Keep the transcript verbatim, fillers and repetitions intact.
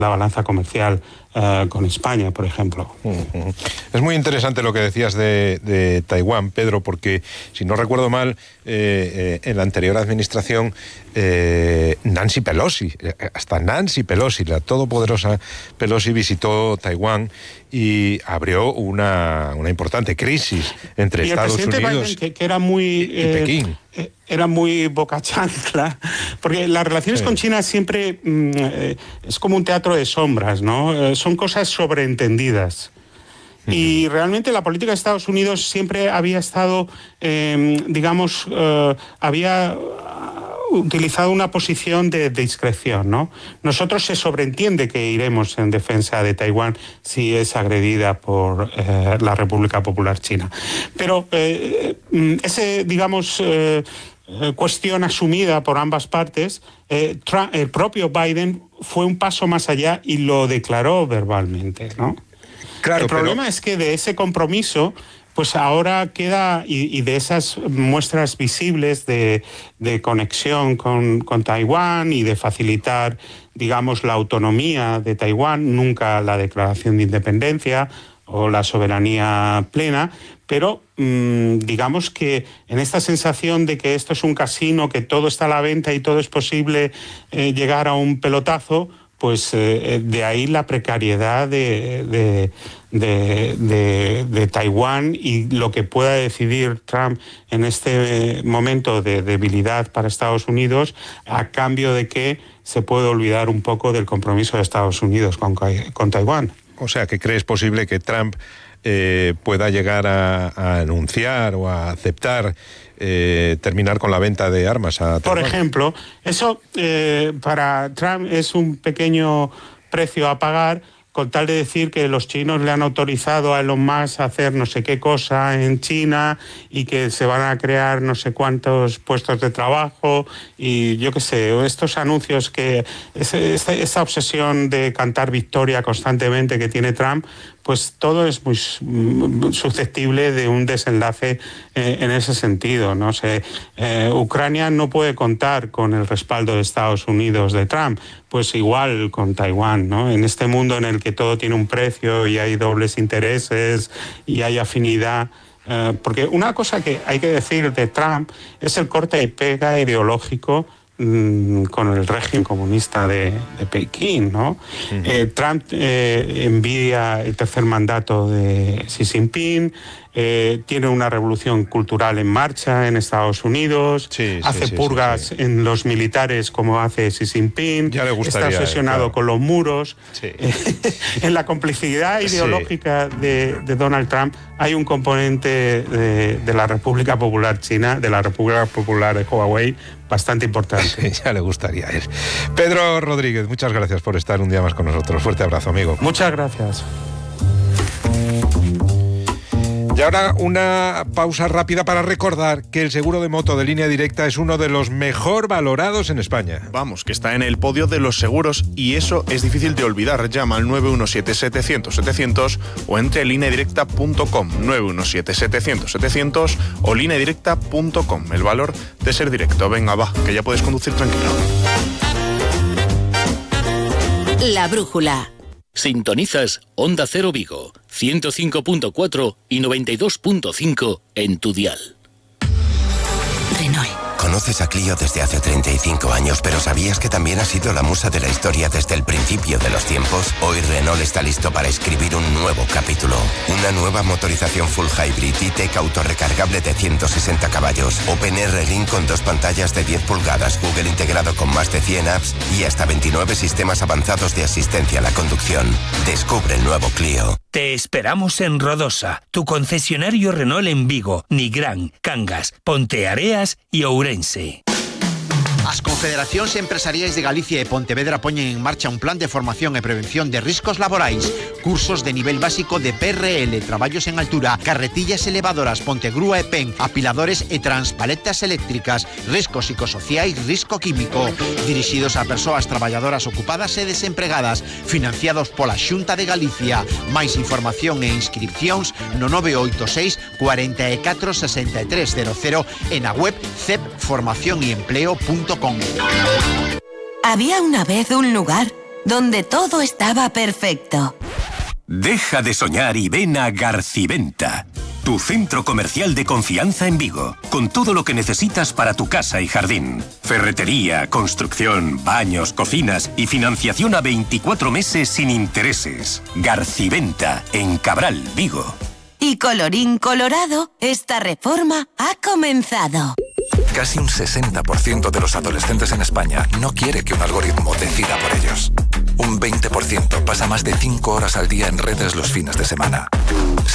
la balanza comercial uh, con España, por ejemplo. Uh-huh. Es muy interesante lo que decías de, de Taiwán, Pedro, porque si no recuerdo mal, eh, eh, en la anterior administración, eh, Nancy Pelosi, hasta Nancy Pelosi, la todopoderosa Pelosi, visitó Taiwán y abrió una, una importante crisis entre y Estados el presidente Unidos Biden, que, que era muy, y, y eh, Pekín. Eh, era muy boca chancla, porque las relaciones sí. con China siempre mm, eh, es como un teatro de sombras, ¿no? Eh, son cosas sobreentendidas. Uh-huh. Y realmente la política de Estados Unidos siempre había estado, eh, digamos, eh, había utilizado una posición de, de discreción, ¿no? Nosotros se sobreentiende que iremos en defensa de Taiwán si es agredida por eh, la República Popular China. Pero eh, ese, digamos, eh, cuestión asumida por ambas partes, eh, Trump, el propio Biden fue un paso más allá y lo declaró verbalmente, ¿no? Claro, el problema pero... es que de ese compromiso, pues ahora queda, y, y de esas muestras visibles de, de conexión con, con Taiwán y de facilitar, digamos, la autonomía de Taiwán, nunca la declaración de independencia o la soberanía plena, pero mmm, digamos que en esta sensación de que esto es un casino, que todo está a la venta y todo es posible eh, llegar a un pelotazo, pues eh, de ahí la precariedad de, de, de, de, de Taiwán y lo que pueda decidir Trump en este momento de debilidad para Estados Unidos, a cambio de que se puede olvidar un poco del compromiso de Estados Unidos con, con Taiwán. O sea, ¿que crees posible que Trump eh, pueda llegar a, a anunciar o a aceptar Eh, terminar con la venta de armas a Taiwán? Por ejemplo, eso eh, para Trump es un pequeño precio a pagar, con tal de decir que los chinos le han autorizado a Elon Musk a hacer no sé qué cosa en China y que se van a crear no sé cuántos puestos de trabajo y yo qué sé, estos anuncios que ese, esta, esta obsesión de cantar victoria constantemente que tiene Trump, pues todo es muy susceptible de un desenlace eh, en ese sentido, ¿no? sé, eh, Ucrania no puede contar con el respaldo de Estados Unidos de Trump, pues igual con Taiwán, ¿no? En este mundo en el que todo tiene un precio y hay dobles intereses y hay afinidad. Eh, porque una cosa que hay que decir de Trump es el corte y pega ideológico con el régimen comunista de, de Pekín, ¿no? Uh-huh. Eh, Trump eh, envidia el tercer mandato de Xi Jinping, eh, tiene una revolución cultural en marcha en Estados Unidos, sí, hace sí, purgas sí, sí. en los militares como hace Xi Jinping, ya le gustaría, está obsesionado claro. con los muros. Sí. En la complicidad ideológica sí. de, de Donald Trump hay un componente de, de la República Popular China, de la República Popular de Huawei, bastante importante. Ya le gustaría ir. Pedro Rodríguez, muchas gracias por estar un día más con nosotros. Fuerte abrazo, amigo. Muchas gracias. Y ahora una pausa rápida para recordar que el seguro de moto de Línea Directa es uno de los mejor valorados en España. Vamos, que está en el podio de los seguros y eso es difícil de olvidar. Llama al nueve uno siete, setecientos, setecientos o entre línea directa punto com, nueve uno siete, setecientos, setecientos o línea directa punto com. El valor de ser directo. Venga, va, que ya puedes conducir tranquilo. La brújula. Sintonizas Onda Cero Vigo, ciento cinco punto cuatro y noventa y dos punto cinco en tu dial. Renault. Conoces a Clio desde hace treinta y cinco años, pero ¿sabías que también ha sido la musa de la historia desde el principio de los tiempos? Hoy Renault está listo para escribir un nuevo capítulo. Una nueva motorización full hybrid E-Tech autorrecargable de ciento sesenta caballos, OpenR Link con dos pantallas de diez pulgadas, Google integrado con más de cien apps y hasta veintinueve sistemas avanzados de asistencia a la conducción. Descubre el nuevo Clio. Te esperamos en Rodosa, tu concesionario Renault en Vigo, Nigrán, Cangas, Ponteareas y Ourense. As confederacións empresariais de Galicia e Pontevedra poñen en marcha un plan de formación e prevención de riscos laborais, cursos de nivel básico de P R L, traballos en altura, carretillas elevadoras, pontegrúa e pen, apiladores e transpaletas eléctricas, riscos psicosociais, risco químico, dirixidos a persoas traballadoras ocupadas e desempregadas, financiados pola Xunta de Galicia. Máis información e inscripcións no nove oito seis, cuatro catro, seis tres cero cero e na web c e p formación y empleo punto com. Había una vez un lugar donde todo estaba perfecto. Deja de soñar y ven a Garciventa, tu centro comercial de confianza en Vigo, con todo lo que necesitas para tu casa y jardín. Ferretería, construcción, baños, cocinas y financiación a veinticuatro meses sin intereses. Garciventa, en Cabral, Vigo. Y colorín colorado, esta reforma ha comenzado. Casi un sesenta por ciento de los adolescentes en España no quiere que un algoritmo decida por ellos. Un veinte por ciento pasa más de cinco horas al día en redes los fines de semana.